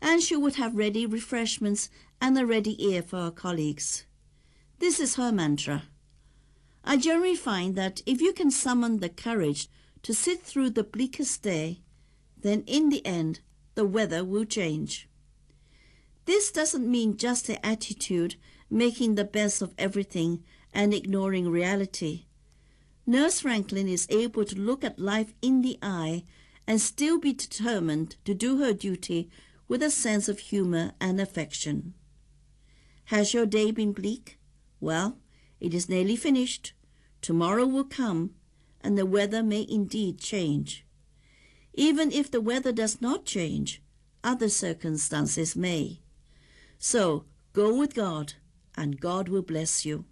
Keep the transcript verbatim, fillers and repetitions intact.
and she would have ready refreshments and a ready ear for her colleagues. This is her mantra. I generally find that if you can summon the courage to sit through the bleakest day, then in the end, the weather will change. This doesn't mean just the attitude, making the best of everything and ignoring reality. Nurse Franklin is able to look at life in the eye and still be determined to do her duty with a sense of humor and affection. Has your day been bleak? Well, it is nearly finished. Tomorrow will come, and the weather may indeed change. Even if the weather does not change, other circumstances may. So go with God, and God will bless you.